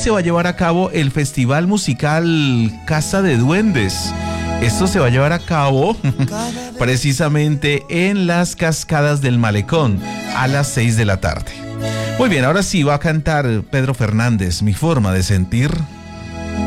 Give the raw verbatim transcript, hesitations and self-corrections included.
se va a llevar a cabo el festival musical Casa de Duendes. Esto se va a llevar a cabo precisamente en las Cascadas del Malecón a las seis de la tarde. Muy bien, ahora sí va a cantar Pedro Fernández, Mi Forma de Sentir.